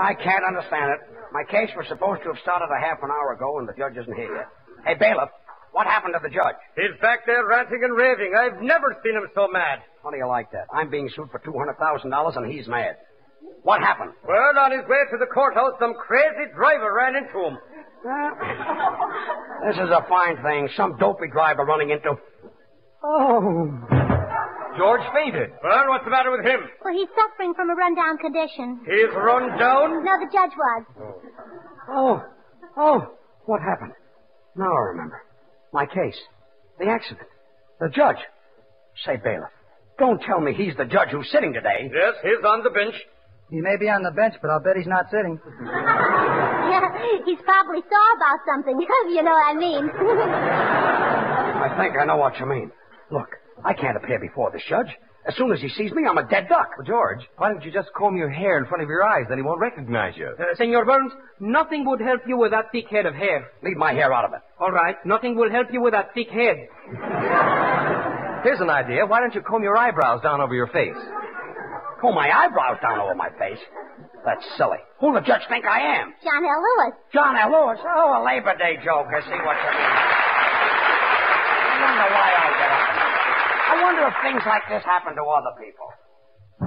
I can't understand it. My case was supposed to have started a half an hour ago, and the judge isn't here yet. Hey, bailiff, what happened to the judge? He's back there ranting and raving. I've never seen him so mad. How do you like that? I'm being sued for $200,000, and he's mad. What happened? Well, on his way to the courthouse, some crazy driver ran into him. This is a fine thing. Some dopey driver running into... Oh... George fainted. Well, what's the matter with him? Well, he's suffering from a run-down condition. He's run down? No, the judge was. Oh, what happened? Now I remember. My case. The accident. The judge. Say, bailiff, don't tell me he's the judge who's sitting today. Yes, he's on the bench. He may be on the bench, but I'll bet he's not sitting. Yeah, he's probably sore about something, you know what I mean. I think I know what you mean. Look, I can't appear before this judge. As soon as he sees me, I'm a dead duck. Well, George, why don't you just comb your hair in front of your eyes? Then he won't recognize you. Senor Burns, nothing would help you with that thick head of hair. Leave my hair out of it. All right, nothing will help you with that thick head. Here's an idea. Why don't you comb your eyebrows down over your face? Comb my eyebrows down over my face? That's silly. Who the judge think I am? John L. Lewis. John L. Lewis? Oh, a Labor Day joke. I see what you mean. I wonder why I get up. I wonder if things like this happen to other people.